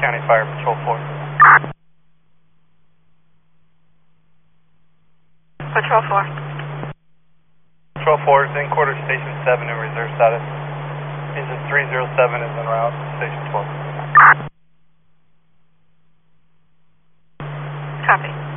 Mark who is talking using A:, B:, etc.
A: County Fire Patrol 4.
B: Patrol 4.
A: Patrol 4 is in quarter station 7 in reserve status. Engine 307 is en route to station 12.
B: Copy.